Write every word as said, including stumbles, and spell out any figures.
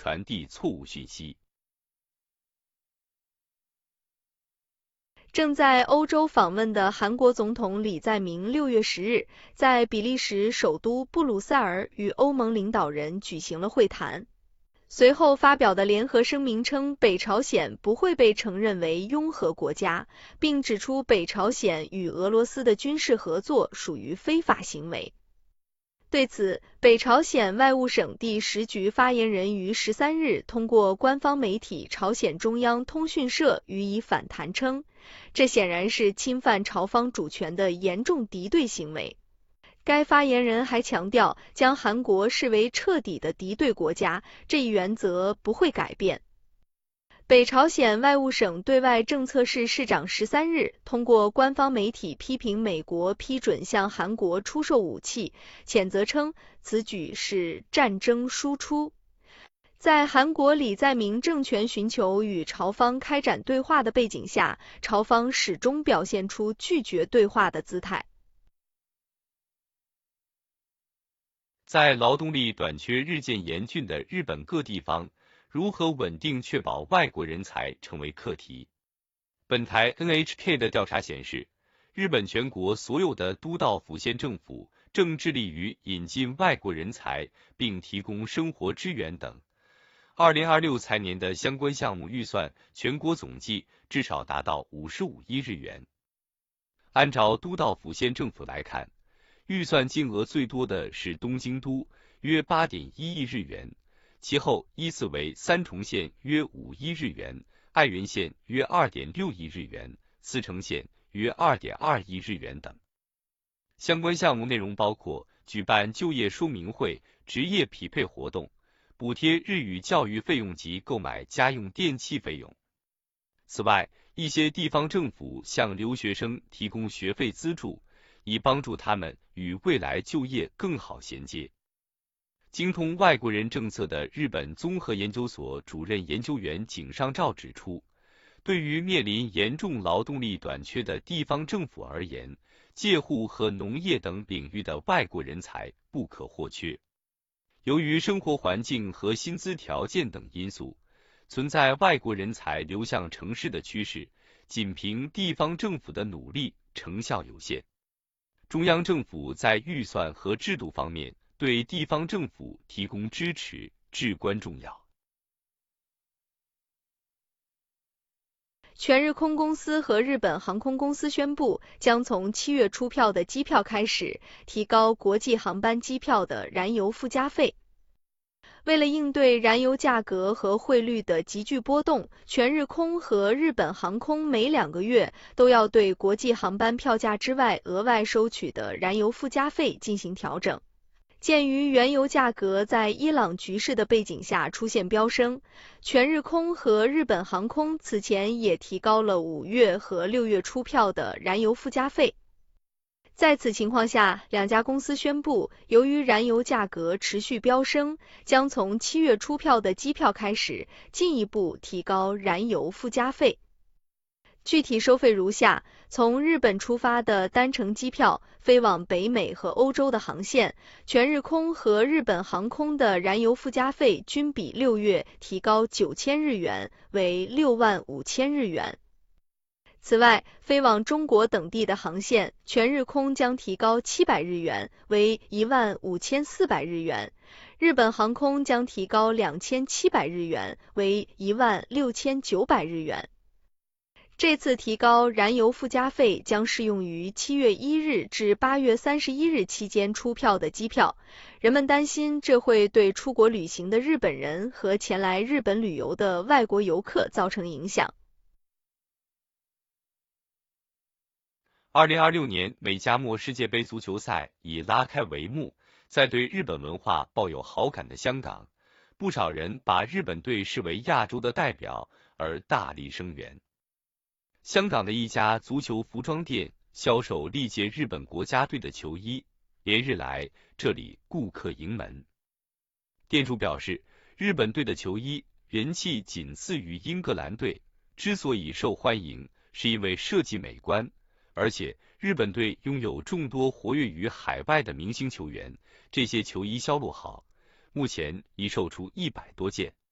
传递错误讯息。 正在欧洲访问的韩国总统李在明六月十日在比利时首都布鲁塞尔与欧盟领导人举行了会谈。随后发表的联合声明称，北朝鲜不会被承认为拥核国家，并指出北朝鲜与俄罗斯的军事合作属于非法行为。对此，北朝鲜外务省第十局发言人于十三日通过官方媒体朝鲜中央通讯社予以反弹称，这显然是侵犯朝方主权的严重敌对行为。该发言人还强调，将韩国视为彻底的敌对国家，这一原则不会改变。北朝鲜外务省对外政策室室长十三日通过官方媒体批评美国批准向韩国出售武器，谴责称此举是战争输出。在韩国李在明政权寻求与朝方开展对话的背景下，朝方始终表现出拒绝对话的姿态。 在劳动力短缺日渐严峻的日本各地方，如何稳定确保外国人才成为课题。本台 N H K 的调查显示，日本全国所有的都道府县政府正致力于引进外国人才，并提供生活支援等。二零二六财年的相关项目预算全国总计至少达到五十五亿日元。按照都道府县政府来看，预算金额最多的是东京都，约 八点一亿日元，其后依次为三重县约五亿日元，爱媛县约 二点六亿日元，茨城县约 二点二亿日元等。相关项目内容包括举办就业说明会、职业匹配活动，补贴日语教育费用及购买家用电器费用。此外，一些地方政府向留学生提供学费资助，以帮助他们与未来就业更好衔接。精通外国人政策的日本综合研究所主任研究员井上照指出，对于面临严重劳动力短缺的地方政府而言，介护和农业等领域的外国人才不可或缺。由于生活环境和薪资条件等因素，存在外国人才流向城市的趋势，仅凭地方政府的努力成效有限。中央政府在预算和制度方面对地方政府提供支持至关重要。 全日空公司和日本航空公司宣布，将从七月出票的机票开始，提高国际航班机票的燃油附加费。为了应对燃油价格和汇率的急剧波动，全日空和日本航空每两个月都要对国际航班票价之外额外收取的燃油附加费进行调整。鉴于原油价格在伊朗局势的背景下出现飙升，全日空和日本航空此前也提高了五月和六月出票的燃油附加费。在此情况下，两家公司宣布，由于燃油价格持续飙升，将从七月出票的机票开始，进一步提高燃油附加费。具体收费如下：从日本出发的单程机票，飞往北美和欧洲的航线，全日空和日本航空的燃油附加费均比六月提高九千日元，为六万五千日元。此外，飞往中国等地的航线，全日空将提高七百日元，为一万五千四百日元；日本航空将提高两千七百日元，为一万六千九百日元。这次提高燃油附加费将适用于七月一日至八月三十一日期间出票的机票。人们担心这会对出国旅行的日本人和前来日本旅游的外国游客造成影响。 二零二六年美加墨世界杯足球赛已拉开帷幕，在对日本文化抱有好感的香港，不少人把日本队视为亚洲的代表而大力声援。香港的一家足球服装店销售历届日本国家队的球衣，连日来这里顾客盈门。店主表示，日本队的球衣人气仅次于英格兰队，之所以受欢迎，是因为设计美观，而且日本队拥有众多活跃于海外的明星球员，这些球衣销路好，目前已售出一百多件。